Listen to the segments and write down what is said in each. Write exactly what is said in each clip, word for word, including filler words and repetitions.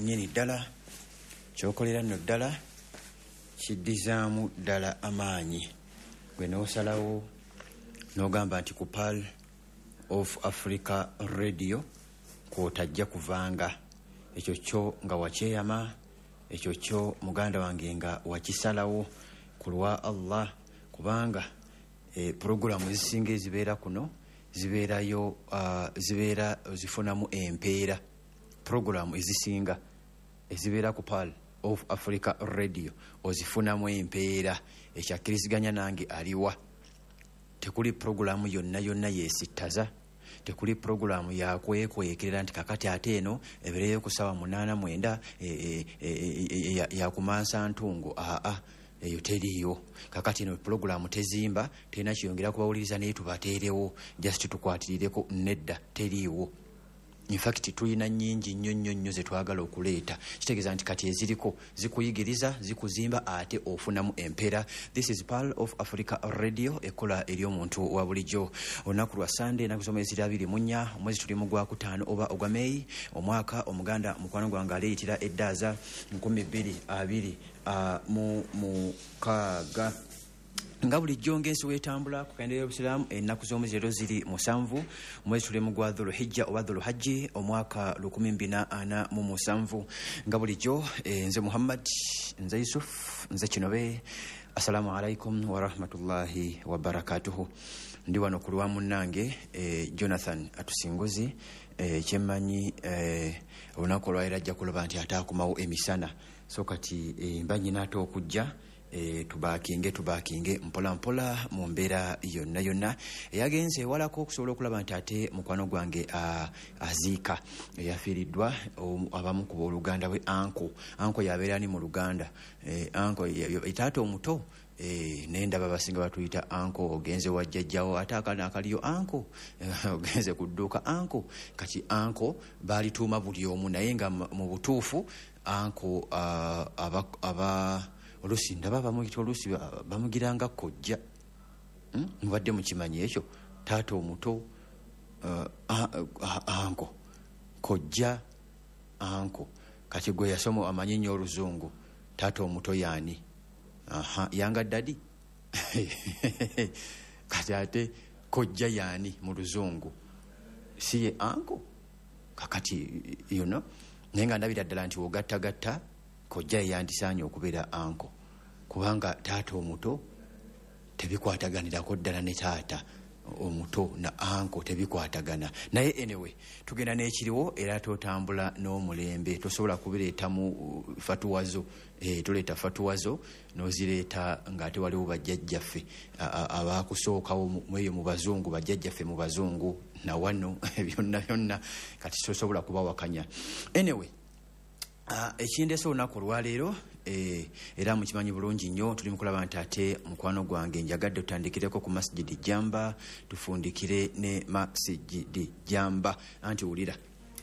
nnyini ddala kyokolera nno ddala kiddizaamu ddala amaanyi gwe n'osalawo n'ogamba nti ku Pearl of Africa Radio kwotajja kuvanga ekyo kyo nga wakyeyama ekyo kyo muganda wange nga wakisalawo ku lwa Allah kubanga e, programu ezisinga ezibeera kuno zibeerayo uh, zibeera zifunamu empeera programu ezisinga ezibeera ku Pearl of Africa Radio ozifunamu empeera ekyakkiriziganya nange aliwa tekuli programu yonna yonna yeesittaza tekuli programu yakwekwekerera nti kakati ate eno ebeereyo ku ssaawa munaana mwenda e, e, e, e, yakumansa ntungo aa eyo teriyo kakati eno programu tezimba terina kiyongera kubawuliriza naye tubateerewo just tukwatirireko nedda teriiwo. In fact tulina nnyingi nnyo nnyo nnyo ze twagala okuleeta kitegeeza nti kati eziriko zikuyigiriza zikuzimba ate ofunamu empeera. This is Pearl of Africa Radio ekola eri omuntu wa bulijjo. Olunaku lwa Sunday ennaku z'omwezi abiri mu nnya omwezi tuli mu gwakutaano oba ogwa May omwaka omuganda mukwano gwange aleeyitira eddaaza nkumi bbiri abiri uh, mu mukaaga. Nga bulijjo ng'ensi weetambula ku kalendera y'Obusiraamu ennaku z'omwezi leero ziri musanvu omwezi tuli mu gwa Dhulhijja oba Dhulhajji omwaka lukumi mbiri na ana mu musanvu. Nga bulijjo e, nze Muhammad nze Yusuf nze Kinobe assalamu alaikum wa rahmatullahi wa barakatuhu. Ndi wano ku lwa munnange e, Jonathan Atusinguzi e, kyemmanyi e, olunaku olwaliro ajja kuloba nti ataakumawo emisana so kati e, mba nyina ate okujja E, tubakinge tubakinge mpola mpola mu mbeera yonna yonna eyagenze ewalako okusobola okulaba nti ate mukwano gwange aziika eyafiiriddwa abamu ku booluganda bwe anko anko yabeera ni mu Luganda e, anko itaata omuto e, nendaba basinga batuyita anko ogenze wajjajjawo ate akana akaliyo anko ogenze ku dduuka anko kati anko baalituuma buli omu naye nga mu butuufu anko uh, aba, aba olusi ndaba bamuyita olusi bamugiranga kojja hmm? Mubadde mukimanyi ekyo taata omuto uh, anko kojja anko kati gwe yasoma amanyi nnyo oluzungu taata omuto yaani aha yanga dadi kati ate kojja yaani mu luzungu si ye anko kakati you know naye nga ndabira ddala nti wogattagatta kojja yandisaanye okubeera anko kubanga taata omuto tebikwataganirako ddala ne taata omuto na anko tebikwatagana naye anyway tugenda n'ekiriwo era totambula n'omulembe tosobola kubireetamu fatuwazo e, tuleeta fatuwazo n'ozireeta ng'ate waliwo bajjajjaffe abaakusookawo mweyo mu bazungu bajjajjaffe mu bazungu na wano byonna byonna kati tosobola kubawakanya anyway. Uh, ekindese olunaku olwaleero eh, era mukimanyi bulungi nnyo tuli mu kulaba nti ate mukwano gwange njagadde tutandikireko ku Masjidi Jamba tufundikire ne Masjidi Jamba anti wulira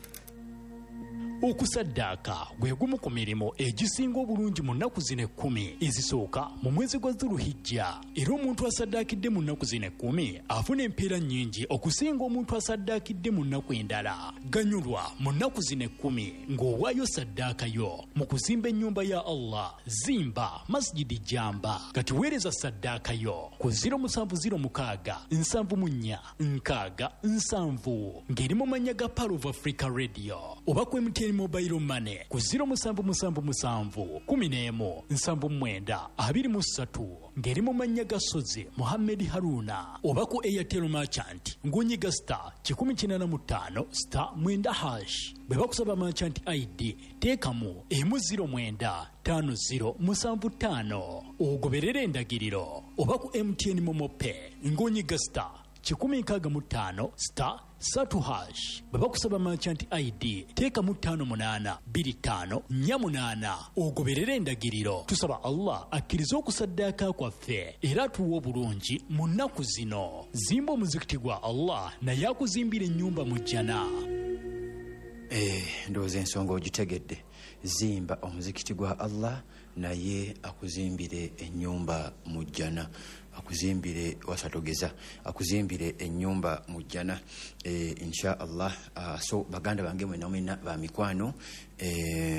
okusaddaaka gwe gumu ku mirimu egisinga obulungi mu nnaku zino ekkumi ezisooka mu mwezi gwa Dhulhijja era omuntu asaddaakidde mu nnaku zino ekkumi afuna empeera nnyingi okusinga omuntu asaddaakidde mu nnaku endala. Ganyulwa mu nnaku zino ekkumi ng'owaayo saddaakayo mu kuzimba ennyumba ya Allah. Zimba Masjidi Jamba kati weereza saddaakayo ku ziro musanvu ziro mukaaga nsanvu mu nnya nkaaga nsanvu ng'eri mu mannya ga Pearl of Africa Radio oba ku M T N Mobile Money ku ziro musanvu musanvu musanvu kumi n'emu nsanvu mwenda abiri mu ssatu ng'eri mu mannya ga Sozi Mohammed Haruna oba ku Airtel Merchant ng'onyiga star kikumi kinaana mu ttaano star mwenda hash. Bwe bakusaba Merchant I D teekamu emu ziro mwenda ttaano ziro musanvu ttaano ogoberera endagiriro oba ku M T N Momo Pay ng'onyiga star kikumi nkaaga mu ttaano star satu hash. Bwe bakusaba Merchant I D teeka mu ttaano munaana bbiri ttaano nnya munaana ogoberera endagiriro. Tusaba Allah akkirize okusaddaaka kwaffe era tuwa obulungi mu nnaku zino. Zimba omuzikiti gwa Allah naye akuzimbira ennyumba mu jjana. Eh, ndowooza ensonga ogitegedde. Zimba omuzikiti gwa Allah naye akuzimbire ennyumba mu jjana. Akuzimbire wasatogeza akuzimbire ennyumba mu jjana. Eh, insha Allah uh, so baganda bange mwena mwena ba mikwano eh,